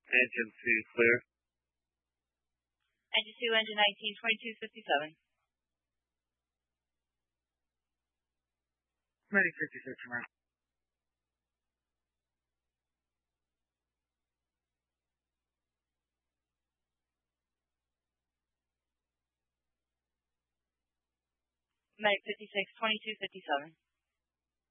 Engine 2 clear. Engine 2, engine 19, 2257. Ready 56, American. Medic 56, 2257.